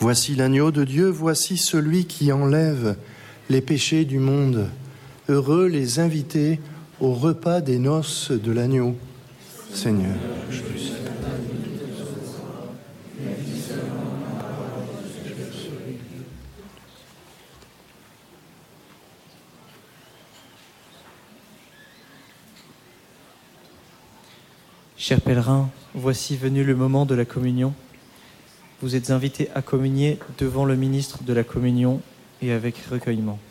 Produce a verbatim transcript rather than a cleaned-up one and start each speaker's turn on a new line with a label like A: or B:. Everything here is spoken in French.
A: Voici l'agneau de Dieu, voici celui qui enlève les péchés du monde. Heureux les invités au repas des noces de l'agneau. Seigneur, je suis.
B: Chers pèlerins, voici venu le moment de la communion. Vous êtes invités à communier devant le ministre de la communion et avec recueillement.